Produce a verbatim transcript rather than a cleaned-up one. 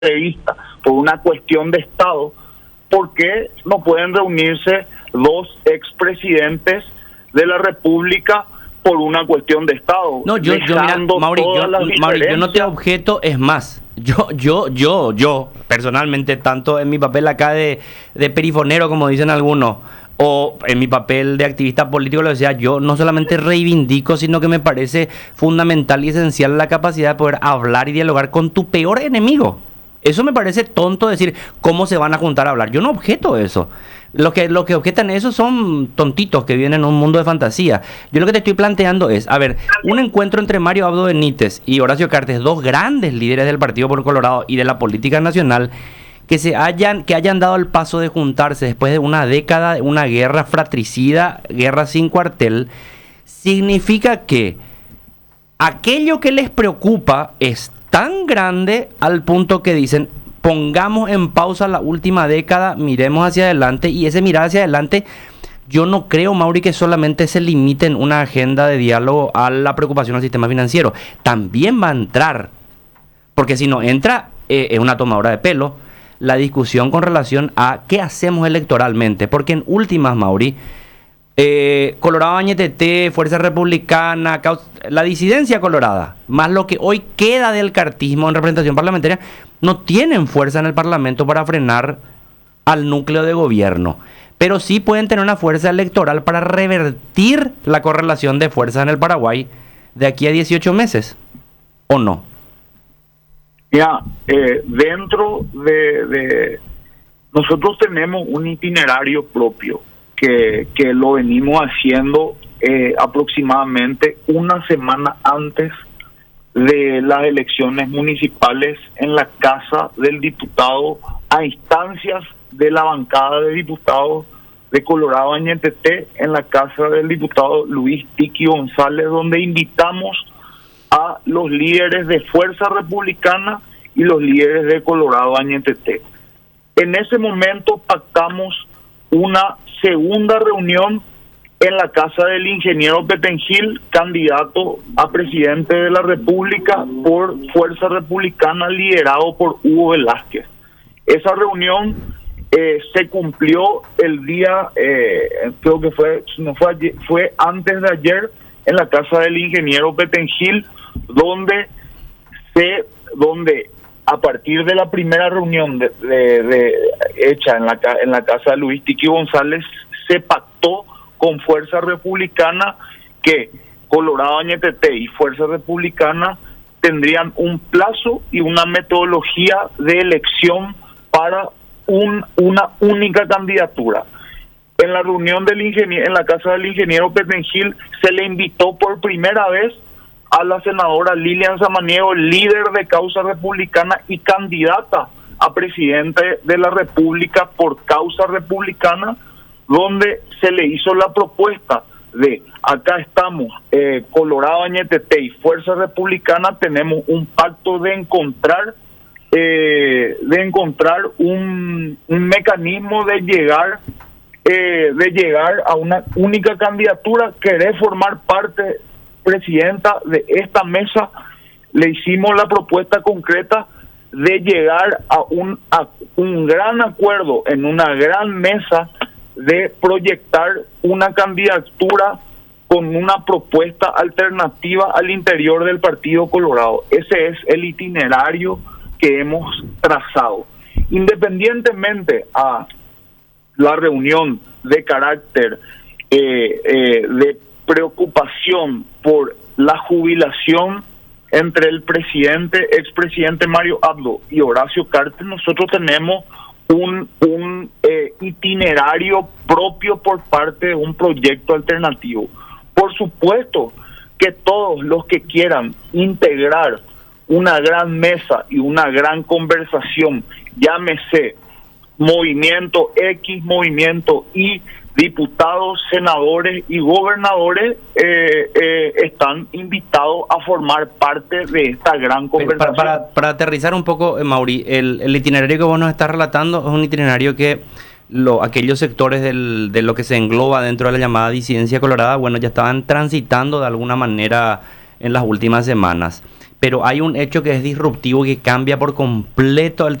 de vista por una cuestión de Estado, ¿por qué no pueden reunirse dos expresidentes de la República por una cuestión de Estado? No, yo, yo mira, Mauri, yo, Mauri, yo no te objeto, es más, yo, yo, yo, yo, personalmente, tanto en mi papel acá de, de perifonero, como dicen algunos, o en mi papel de activista político, lo decía, yo no solamente reivindico, sino que me parece fundamental y esencial la capacidad de poder hablar y dialogar con tu peor enemigo. Eso me parece tonto decir cómo se van a juntar a hablar. Yo no objeto eso. Los que, los que objetan eso son tontitos que viven en un mundo de fantasía. Yo lo que te estoy planteando es, a ver, un encuentro entre Mario Abdo Benítez y Horacio Cartes, dos grandes líderes del Partido por Colorado y de la política nacional, que se hayan, que hayan dado el paso de juntarse después de una década de una guerra fratricida, guerra sin cuartel, significa que aquello que les preocupa es tan grande al punto que dicen, pongamos en pausa la última década, miremos hacia adelante, y ese mirar hacia adelante, yo no creo, Mauri, que solamente se limite en una agenda de diálogo a la preocupación del sistema financiero. También va a entrar, porque si no entra, eh, es una tomadura de pelo, la discusión con relación a qué hacemos electoralmente, porque en últimas, Mauri, Eh, Colorado Añetete, Fuerza Republicana, la disidencia colorada, más lo que hoy queda del cartismo en representación parlamentaria, no tienen fuerza en el Parlamento para frenar al núcleo de gobierno, pero sí pueden tener una fuerza electoral para revertir la correlación de fuerzas en el Paraguay de aquí a dieciocho meses, ¿o no? Ya, eh, dentro de, de... Nosotros tenemos un itinerario propio, Que, que lo venimos haciendo eh, aproximadamente una semana antes de las elecciones municipales en la Casa del Diputado, a instancias de la bancada de diputados de Colorado Añetete, en la Casa del Diputado Luis Tiki González, donde invitamos a los líderes de Fuerza Republicana y los líderes de Colorado Añetete. En ese momento pactamos una segunda reunión en la casa del ingeniero Petengil, candidato a presidente de la República por Fuerza Republicana, liderado por Hugo Velázquez. Esa reunión eh, se cumplió el día, eh, creo que fue, no fue ayer, fue antes de ayer, en la casa del ingeniero Petengil, donde se, donde a partir de la primera reunión de, de, de, hecha en la, en la casa de Luis Tiki González, se pactó con Fuerza Republicana que Colorado Añetete y Fuerza Republicana tendrían un plazo y una metodología de elección para un, una única candidatura. En la reunión del ingeniero, en la casa del ingeniero Petengil, se le invitó por primera vez a la senadora Lilian Samaniego, líder de Causa Republicana y candidata a presidente de la República por Causa Republicana, donde se le hizo la propuesta de, acá estamos, eh, Colorado Añetete y Fuerza Republicana, tenemos un pacto de encontrar eh, de encontrar un, un mecanismo de llegar eh, de llegar a una única candidatura, querer formar parte, presidenta de esta mesa. Le hicimos la propuesta concreta de llegar a un, a un gran acuerdo en una gran mesa, de proyectar una candidatura con una propuesta alternativa al interior del Partido Colorado. Ese es el itinerario que hemos trazado. Independientemente a la reunión de carácter eh, eh, de preocupación por la jubilación entre el presidente, expresidente Mario Abdo y Horacio Cartes, nosotros tenemos un, un eh, itinerario propio por parte de un proyecto alternativo. Por supuesto que todos los que quieran integrar una gran mesa y una gran conversación, llámese Movimiento X, Movimiento Y, diputados, senadores y gobernadores, eh, eh, están invitados a formar parte de esta gran conversación. Para, para, para aterrizar un poco, Mauri, el, el itinerario que vos nos estás relatando es un itinerario que lo, aquellos sectores del, de lo que se engloba dentro de la llamada disidencia colorada, bueno, ya estaban transitando de alguna manera en las últimas semanas. pero hay un hecho que es disruptivo, que cambia por completo el